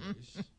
nice.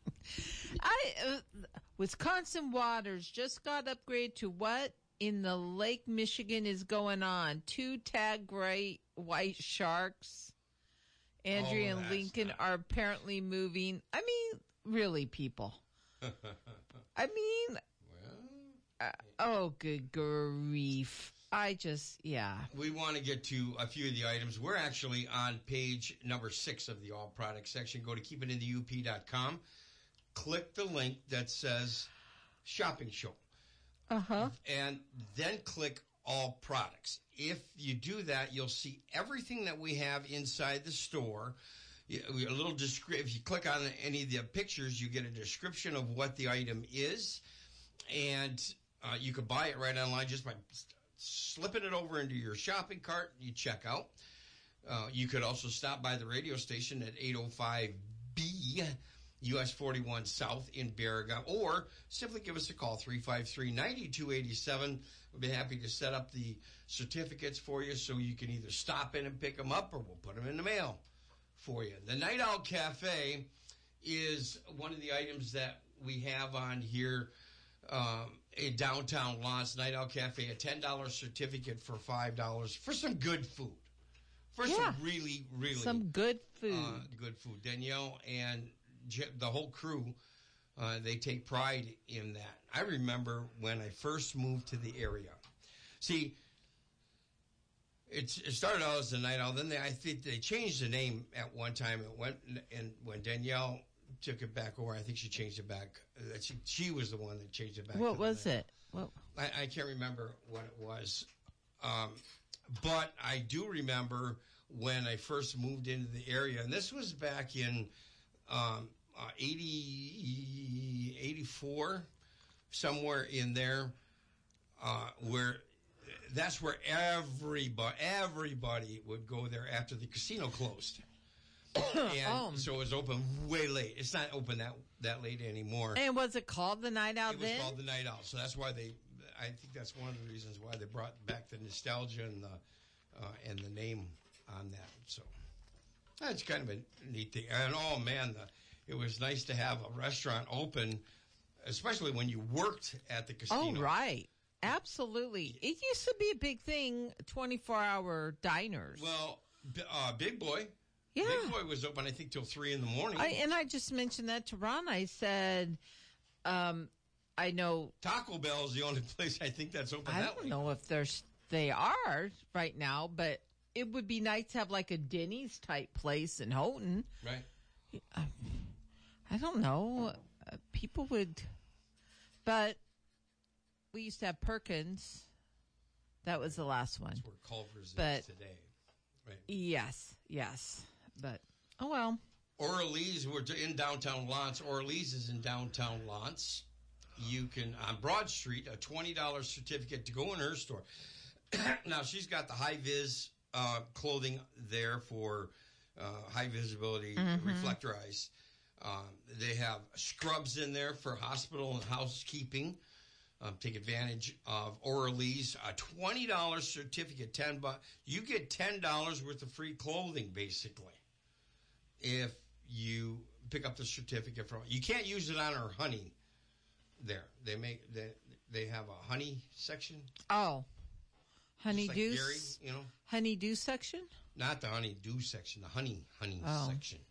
Wisconsin Waters just got upgraded to what in the Lake Michigan is going on? 2 tag white sharks. Andrea and Lincoln are apparently moving. I mean, really, people. I mean, oh, good grief. We want to get to a few of the items. We're actually on page number 6 of the all products section. Go to keepitinthe.up.com. Click the link that says shopping show. And then click all products. If you do that, you'll see everything that we have inside the store. A little if you click on any of the pictures, you get a description of what the item is. And you can buy it right online just by slipping it over into your shopping cart. You check out. You could also stop by the radio station at 805B US 41 South in Baraga, or simply give us a call, 353-9287. We'll be happy to set up the certificates for you so you can either stop in and pick them up, or we'll put them in the mail for you. The Night Owl Cafe is one of the items that we have on here in downtown Lawrence. Night Owl Cafe, a $10 certificate for $5 for some good food. Some really, really some good food. Good food. Danielle and the whole crew, they take pride in that. I remember when I first moved to the area. See, it started out as the Night Owl. Then I think they changed the name at one time. It went, and when Danielle took it back over, I think she changed it back. She was the one that changed it back. What was it? I can't remember what it was. But I do remember when I first moved into the area, and this was back in 84, somewhere in there, where that's where everybody would go there after the casino closed. And so it was open way late. It's not open that late anymore. And was it called the Night Owl then? It was called the Night Owl. So that's why I think that's one of the reasons why they brought back the nostalgia and the name on that. So that's kind of a neat thing. And it was nice to have a restaurant open, especially when you worked at the casino. Oh, right. Absolutely. It used to be a big thing, 24-hour diners. Well, Big Boy. Yeah. Big Boy was open, I think, till 3 in the morning. I just mentioned that to Ron. I said, I know Taco Bell is the only place I think that's open that way. I don't know if they are right now, but it would be nice to have like a Denny's type place in Houghton. Right. I don't know. People would, but we used to have Perkins. That was the last one. That's where Culver's is today. Right. Yes. But, oh well. Orleans, we're in downtown Lawrence. Orleans is in downtown Lawrence. You can, on Broad Street, a $20 certificate to go in her store. Now, she's got the high-vis clothing there for high visibility reflector eyes. They have scrubs in there for hospital and housekeeping. Take advantage of Orleans. A $20 certificate, $10. You get $10 worth of free clothing, basically, if you pick up the certificate from. You can't use it on her honey. There, they have a honey section. Oh, honeydew, like Gary, honeydew section. Not the honeydew section, the honey section.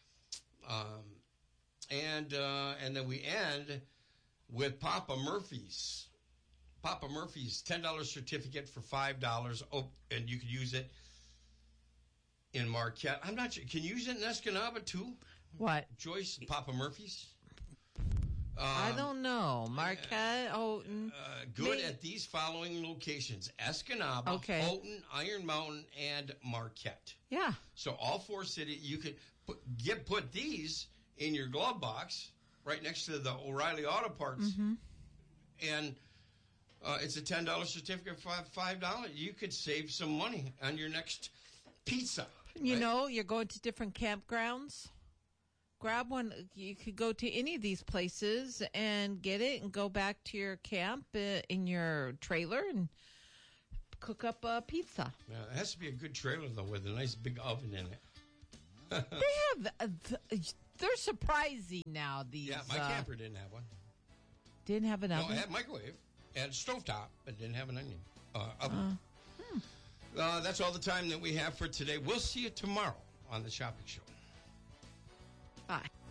And then we end with Papa Murphy's. Papa Murphy's $10 certificate for $5. Oh, and you can use it in Marquette. I'm not sure. Can you use it in Escanaba too? What? Joyce, Papa Murphy's? I don't know. Marquette, Houghton. Good at these following locations: Escanaba, Houghton, Iron Mountain, and Marquette. Yeah. So all 4 cities, you could put these in your glove box right next to the O'Reilly Auto Parts, and it's a $10 certificate for $5. You could save some money on your next pizza. You know, you're going to different campgrounds. Grab one. You could go to any of these places and get it and go back to your camp in your trailer and cook up a pizza. Yeah, it has to be a good trailer, though, with a nice big oven in it. They have they're surprising now. These. Yeah, my camper didn't have one. Didn't have an oven? No, it had a microwave. It had a stovetop, but didn't have an oven. That's all the time that we have for today. We'll see you tomorrow on The Shopping Show. Bye.